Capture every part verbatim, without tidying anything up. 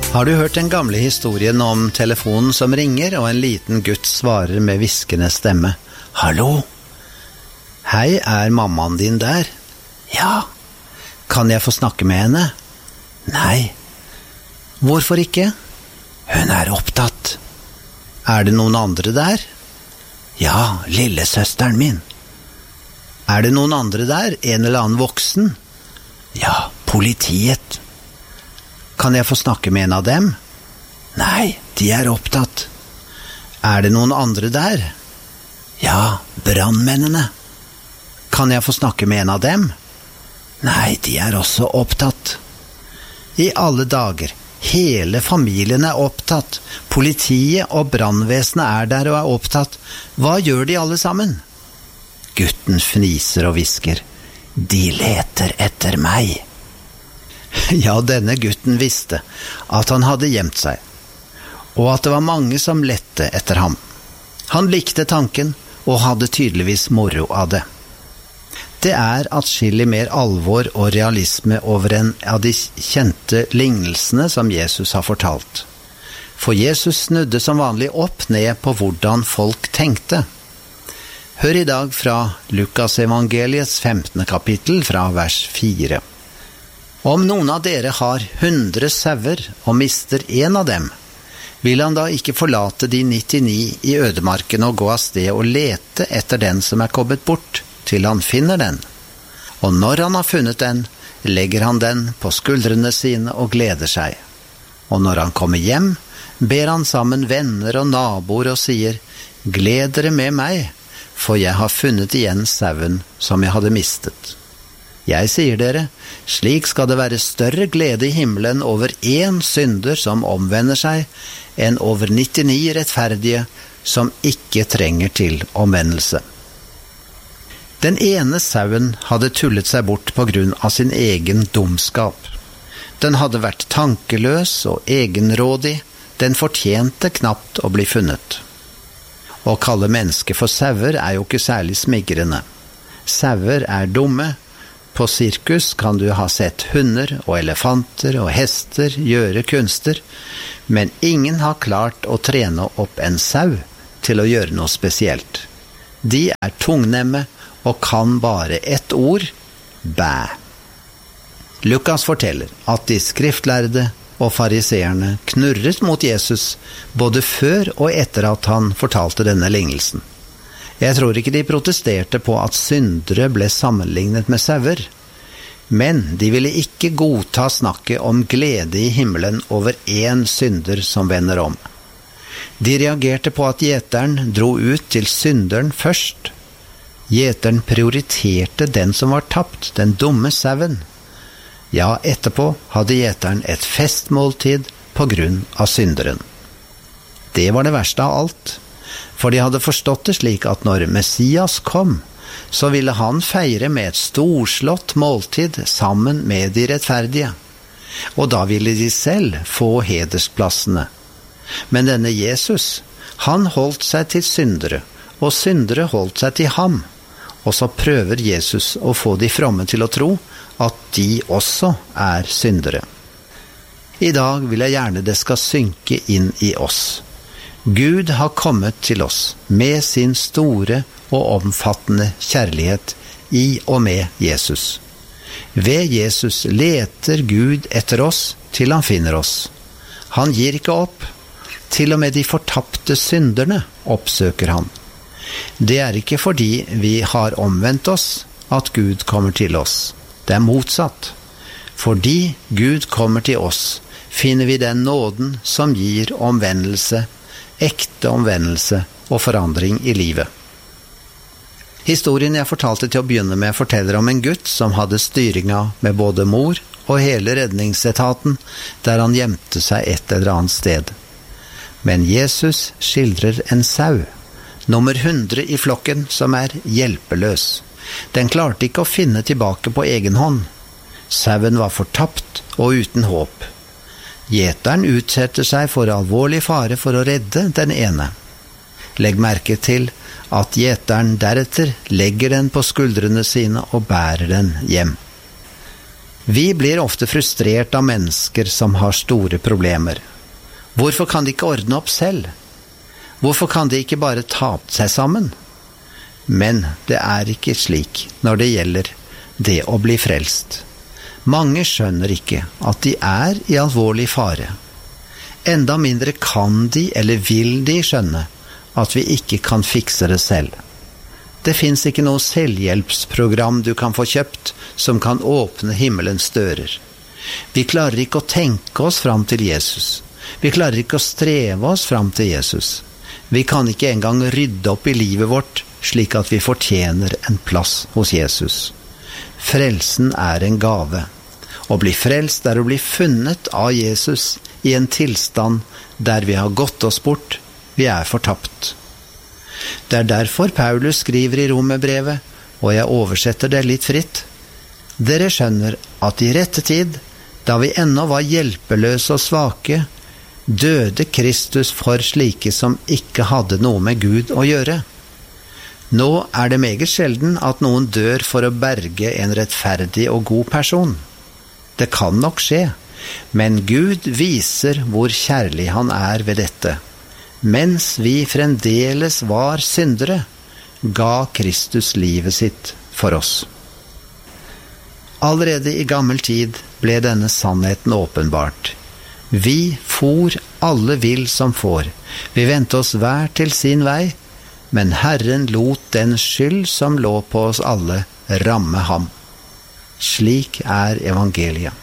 Har du hørt den gamle historien om telefonen som ringer, og en liten gutt svarer med hviskende stemme? Hallo? Hei, er mammaen din der? Ja. Kan jeg få snakke med henne? Nei. Hvorfor ikke? Hun er opptatt. Er det noen andre der? Ja, lillesøsteren min. Er det noen andre der? En eller annen voksen? Ja, politiet. Kan jeg få snakke med en av dem? Nei, de er opptatt. Er det noen andre der? Ja, brannmennene. Kan jeg få snakke med en av dem? Nei, de er også opptatt. I alle dager, hele familien er opptatt. Politiet og brannvesenet er der og er opptatt. Hva gjør de alle sammen? Gutten fniser og hvisker. De leter etter meg. Ja, denne gutten visste at han hadde gjemt seg, og at det var mange som lette etter ham. Han likte tanken, og hadde tydeligvis moro av det. Det er atskillig mer alvor og realisme over en av de kjente lignelsene som Jesus har fortalt. For Jesus snudde som vanlig opp ned på hvordan folk tenkte. Hør i dag fra Lukas evangeliets femtende kapittel fra vers fire. Om noen av dere har hundre sauer og mister en av dem, vil han da ikke forlate de nittini i ødemarken og gå av sted og lete etter den som er kommet bort, til han finner den? Og når han har funnet den, legger han den på skuldrene sine og gleder seg. Og når han kommer hjem, ber han sammen venner og naboer og sier, «Gled dere med meg, for jeg har funnet igjen sauen som jeg hadde mistet.» Jeg sier dere, slik skal det være større glede i himmelen over en synder som omvender seg, enn over nittini rettferdige som ikke trenger til omvendelse. Den ene sauen hadde tullet seg bort på grunn av sin egen dumskap. Den hadde vært tankeløs og egenrådig, den fortjente knapt å bli funnet. Å kalle mennesker for sauer er jo ikke særlig smigrende. Sauer er dumme. På sirkus kan du ha sett hunder og elefanter og hester gjøre kunster, men ingen har klart å trene opp en sau til å gjøre noe spesielt. De er tungnemme og kan bare ett ord, bæ. Lukas forteller at de skriftlærde og fariseerne knurret mot Jesus både før og etter at han fortalte denne lignelsen. Jeg tror ikke de protesterte på at syndere ble sammenlignet med sauer, men de ville ikke godta snakket om glede i himmelen over en synder som vender om. De reagerte på at gjeteren dro ut til synderen først. Gjeteren prioriterte den som var tapt, den dumme sauen. Ja, etterpå hadde gjeteren et festmåltid på grunn av synderen. Det var det verste av alt. For de hadde forstått det slik at når Messias kom, så ville han feire med et storslått måltid sammen med de rettferdige. Og da ville de selv få hedersplassene. Men denne Jesus, han holdt seg til syndere, og syndere holdt seg til ham. Og så prøver Jesus å få de fromme til å tro at de også er syndere. I dag vil jeg gjerne det skal synke inn i oss. Gud har kommet til oss med sin store og omfattende kjærlighet i og med Jesus. Ved Jesus leter Gud etter oss til han finner oss. Han gir ikke opp. Til og med de fortapte synderne oppsøker han. Det er ikke fordi vi har omvendt oss at Gud kommer til oss. Det er motsatt. Fordi Gud kommer til oss, finner vi den nåden som gir omvendelse, ekte omvendelse og forandring i livet. Historien jeg fortalte til å begynne med forteller om en gutt som hadde styringa med både mor og hele redningsetaten, der han gjemte seg et eller annet sted. Men Jesus skildrer en sau, nummer hundre i flokken, som er hjelpeløs. Den klarte ikke å finne tilbake på egen hånd. Sauen var fortapt og uten håp. Gjeteren utsetter seg for alvorlig fare for å redde den ene. Legg merke til at gjeteren deretter legger den på skuldrene sine og bærer den hjem. Vi blir ofte frustrert av mennesker som har store problemer. Hvorfor kan de ikke ordne opp selv? Hvorfor kan de ikke bare ta seg sammen? Men det er ikke slik når det gjelder det å bli frelst. Mange skjønner ikke at de er i alvorlig fare. Enda mindre kan de eller vil de skjønne at vi ikke kan fikse det selv. Det finnes ikke noe selvhjelpsprogram du kan få kjøpt som kan åpne himmelens dører. Vi klarer ikke å tenke oss fram til Jesus. Vi klarer ikke å streve oss fram til Jesus. Vi kan ikke engang rydde opp i livet vårt slik at vi fortjener en plass hos Jesus. Frelsen er en gave. Å bli frelst er å bli funnet av Jesus i en tilstand der vi har gått oss bort. Vi er fortapt. Det er derfor Paulus skriver i Romerbrevet, og jeg oversetter det litt fritt. Dere skjønner at i rette tid, da vi ennå var hjelpeløse og svake, døde Kristus for slike som ikke hadde noe med Gud å gjøre. Nå er det meget sjelden at noen dør for å berge en rettferdig og god person. Det kan nok skje, men Gud viser hvor kjærlig han er ved dette. Mens vi fremdeles var syndere, ga Kristus livet sitt for oss. Allerede i gammel tid ble denne sannheten åpenbart. Vi for alle vill som får. Vi vendte oss hver til sin vei, men Herren lot den skyld som lå på oss alle ramme ham. Slik er evangeliet.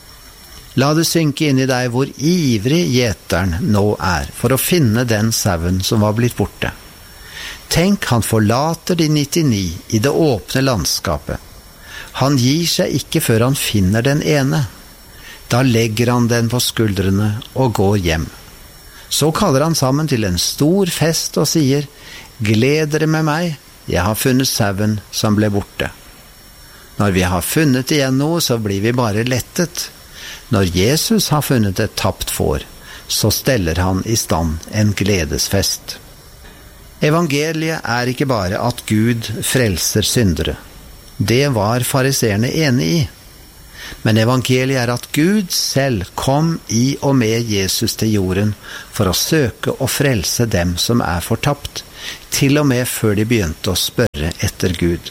La det synke inn i deg hvor ivrig gjeteren nå er for å finne den sauen som var blitt borte. Tenk, han forlater de nittini i det åpne landskapet. Han gir seg ikke før han finner den ene. Da legger han den på skuldrene og går hjem. Så kaller han sammen til en stor fest og sier, «Gled dere med meg, jeg har funnet sauen som ble borte.» Når vi har funnet igjen noe, så blir vi bare lettet. Når Jesus har funnet et tapt får, så steller han i stand en gledesfest. Evangeliet er ikke bare at Gud frelser syndere. Det var fariseerne enig i. Men evangeliet er at Gud selv kom i og med Jesus til jorden for å søke og frelse dem som er fortapt, til og med før de begynte å spørre etter Gud.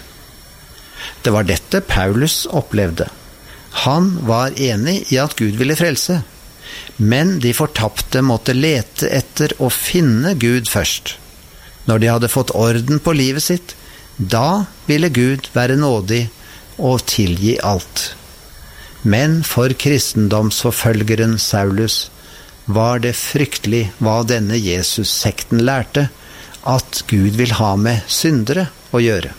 Det var dette Paulus opplevde. Han var enig i at Gud ville frelse, men de fortapte måtte lete etter å finne Gud først. Når de hadde fått orden på livet sitt, da ville Gud være nådig og tilgi alt. Men for kristendomsforfølgeren Saulus var det fryktelig hva denne Jesus-sekten lærte, at Gud vil ha med syndere å gjøre.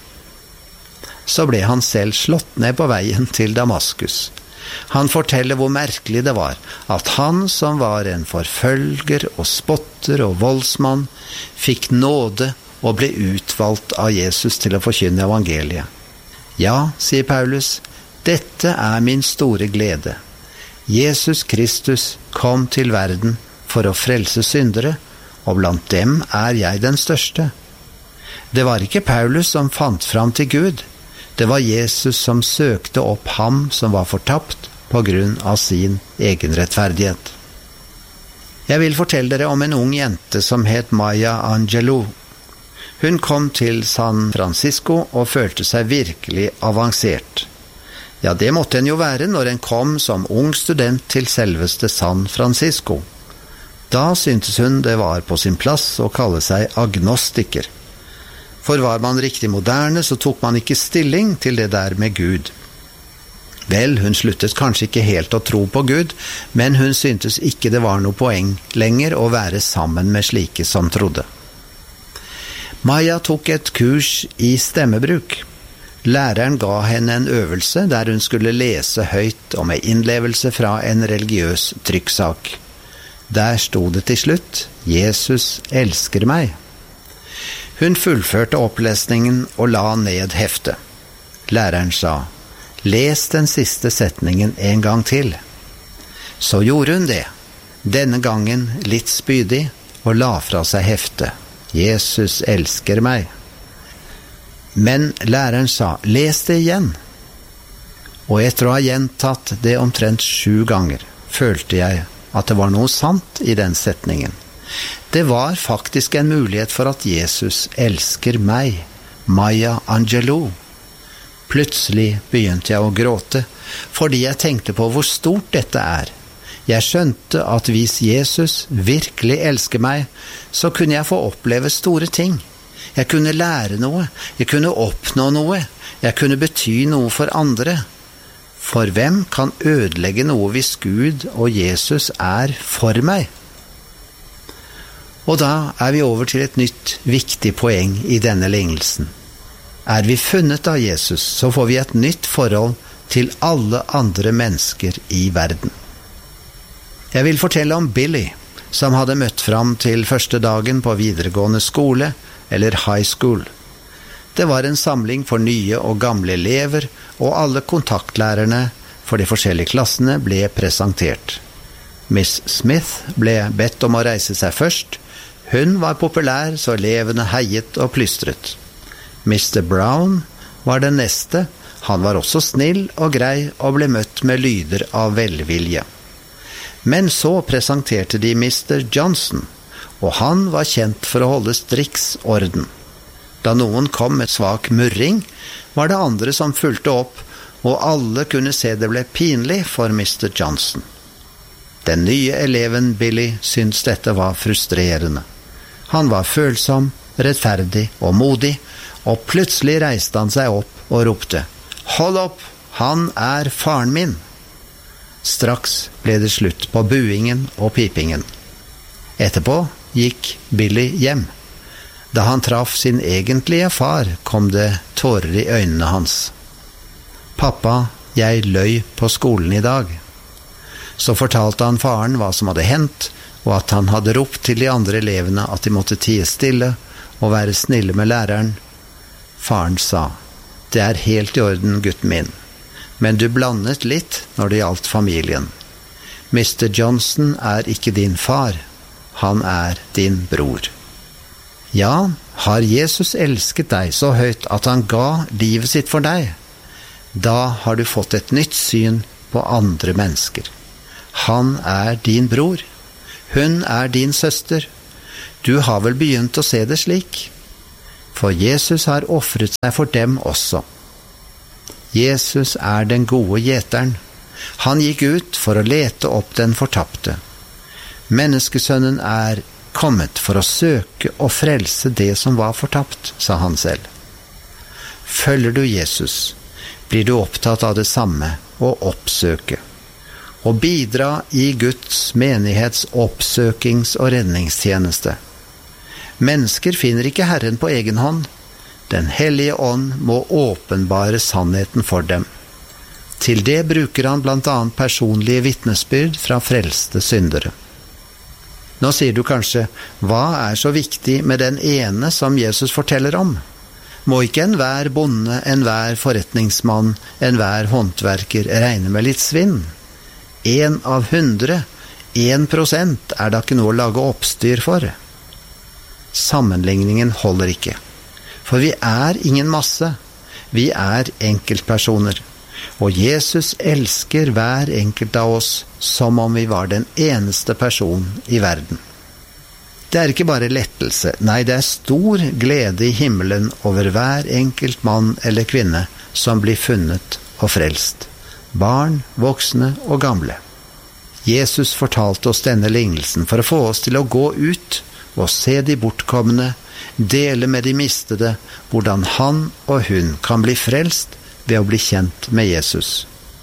Så ble han selv slått ned på veien til Damaskus. Han forteller hvor merkelig det var at han som var en forfølger og spotter og voldsmann, fikk nåde og ble utvalgt av Jesus til å forkynne evangeliet. Ja, sier Paulus, dette er min store glede. Jesus Kristus kom til verden for å frelse syndere, og blant dem er jeg den største. Det var ikke Paulus som fant fram til Gud. Det var Jesus som søkte opp ham som var fortapt på grunn av sin egen rettferdighet. Jeg vil fortelle dere om en ung jente som het Maya Angelou. Hun kom til San Francisco og følte seg virkelig avansert. Ja, det måtte en jo være når en kom som ung student til selveste San Francisco. Da syntes hun det var på sin plass å kalle seg agnostiker. For var man riktig moderne, så tok man ikke stilling til det der med Gud. Vel, hun sluttet kanskje ikke helt å tro på Gud, men hun syntes ikke det var noe poeng lenger å være sammen med slike som trodde. Maya tok et kurs i stemmebruk. Læreren ga henne en øvelse der hun skulle lese høyt og med innlevelse fra en religiøs trykksak. Der sto det til slutt, Jesus elsker meg. Hun fullførte opplesningen og la ned heftet. Læreren sa, les den siste setningen en gang til. Så gjorde hun det, denne gangen litt spydig, og la fra seg heftet. Jesus elsker meg. Men læreren sa, les det igjen. Og etter å ha gjentatt det omtrent sju ganger, følte jeg at det var noe sant i den setningen. Det var faktisk en mulighet for at Jesus elsker meg, Maya Angelou. Plutselig begynte jeg å gråte, fordi jeg tenkte på hvor stort dette er. Jeg skjønte at hvis Jesus virkelig elsker meg, så kunne jeg få oppleve store ting. Jeg kunne lære noe, jeg kunne oppnå noe, jeg kunne bety noe for andre. For hvem kan ødelegge noe hvis Gud og Jesus er for meg? Og da er vi over til et nytt, viktig poeng i denne lignelsen. Er vi funnet av Jesus, så får vi et nytt forhold til alle andre mennesker i verden. Jeg vil fortelle om Billy, som hadde møtt fram til første dagen på videregående skole, eller high school. Det var en samling for nye og gamle elever, og alle kontaktlærerne for de forskjellige klassene ble presentert. Miss Smith ble bedt om å reise seg først. Hun var populær, så elevene heiet og plystret. mister Brown var den neste. Han var også snill og grei og ble møtt med lyder av velvilje. Men så presenterte de mister Johnson, og han var kjent for å holde striks orden. Da noen kom med svak murring, var det andre som fulgte opp, og alle kunne se det ble pinlig for mister Johnson. Den nye eleven Billy syntes dette var frustrerende. Han var følsom, rettferdig og modig, og plutselig reiste han seg opp og ropte: «Hold opp, han er faren min!» Straks ble det slutt på buingen og pipingen. Etterpå gikk Billy hjem. Da han traff sin egentlige far, kom det tårer i øynene hans. «Pappa, jeg løy på skolen i dag.» Så fortalte han faren hva som hadde hendt, og at han hadde ropt til de andre elevene at de måtte tie stille og være snille med læreren. Faren sa: «Det er helt i orden, gutten min, men du blandet litt når det gjaldt familien. mister Johnson er ikke din far, han er din bror.» Ja, har Jesus elsket deg så høyt at han ga livet sitt for deg? Da har du fått et nytt syn på andre mennesker. Han er din bror. Hun er din søster. Du har vel begynt å se det slik? For Jesus har offret seg for dem også. Jesus er den gode gjeteren. Han gikk ut for å lete opp den fortapte. Menneskesønnen er kommet for å søke og frelse det som var fortapt, sa han selv. Følger du Jesus, blir du opptatt av det samme, å oppsøke. Å bidra i Guds menighets oppsøkings- og redningstjeneste. Mennesker finner ikke Herren på egen hånd. Den hellige ånd må åpenbare sannheten for dem. Til det bruker han blant annet personlige vitnesbyrd fra frelste syndere. Nå sier du kanskje: hva er så viktig med den ene som Jesus forteller om? Må ikke enhver bonde, enhver forretningsmann, enhver håndverker regne med litt svinn? En av hundre, en prosent, er da ikke noe å lage oppstyr for. Sammenligningen holder ikke. For vi er ingen masse. Vi er enkeltpersoner. Og Jesus elsker hver enkelt av oss som om vi var den eneste personen i verden. Det er ikke bare lettelse, nei, det er stor glede i himmelen over hver enkelt mann eller kvinne som blir funnet og frelst. Barn, voksne og gamle. Jesus fortalte oss denne lignelsen for å få oss til å gå ut og se de bortkomne, dele med de mistede, hvordan han og hun kan bli frelst ved å bli kjent med Jesus.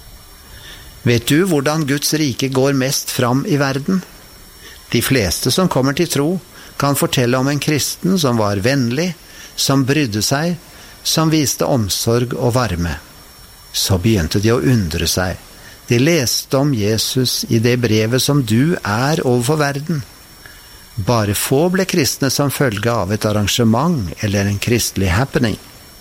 Vet du hvordan Guds rike går mest fram i verden? De fleste som kommer til tro kan fortelle om en kristen som var vennlig, som brydde seg, som viste omsorg og varme. Så begynte de å undre seg. De leste om Jesus i det brevet som du er overfor verden. Bare få ble kristne som følge av et arrangement eller en kristelig happening.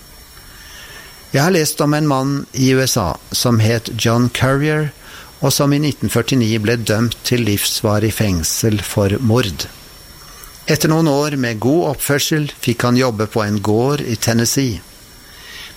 Jeg har lest om en mann i U S A som het John Courier, og som i nitten førtini ble dømt til livsvarig fengsel for mord. Etter noen år med god oppførsel fikk han jobbe på en gård i Tennessee.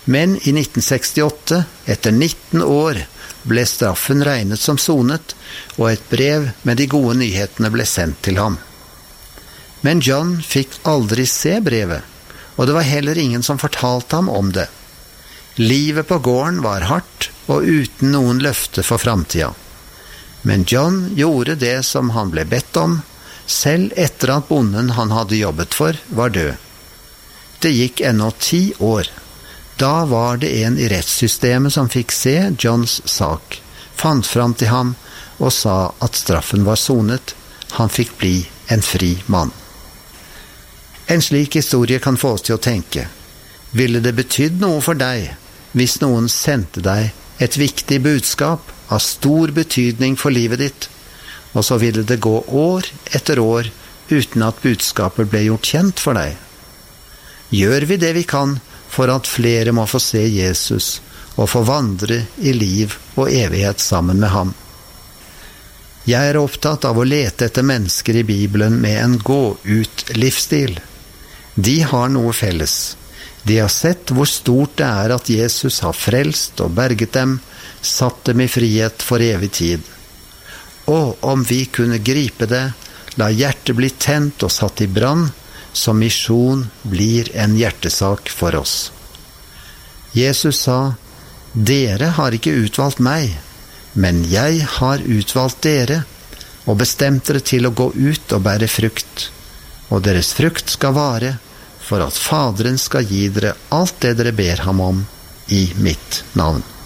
Men i nitten sekstiåtte, etter nitten år, ble straffen regnet som sonet, og et brev med de gode nyhetene ble sendt til ham. Men John fikk aldri se brevet, og det var heller ingen som fortalte ham om det. Livet på gården var hardt og uten noen løfte for framtida. Men John gjorde det som han ble bedt om, selv etter at bonden han hadde jobbet for var død. Det gikk ennå ti år. Da var det en i rettssystemet som fikk se Johns sak, fant fram til ham og sa at straffen var sonet. Han fikk bli en fri mann. En slik historie kan få oss til å tenke: ville det betydd noe for deg hvis noen sendte deg et viktig budskap av stor betydning for livet ditt, og så ville det gå år etter år uten at budskapet ble gjort kjent for deg? Gjør vi det vi kan for at flere må få se Jesus og få vandre i liv og evighet sammen med ham? Jeg er opptatt av å lete etter mennesker i Bibelen med en gå-ut-livsstil. De har noe felles. De har sett hvor stort det er at Jesus har frelst og berget dem, satt dem i frihet for evig tid. Og om vi kunne gripe det, la hjertet bli tent og satt i brann, så misjon blir en hjertesak for oss. Jesus sa: «Dere har ikke utvalgt meg, men jeg har utvalgt dere, og bestemt dere til å gå ut og bære frukt. Og deres frukt skal vare, for at Faderen skal gi dere alt det dere ber ham om i mitt navn.»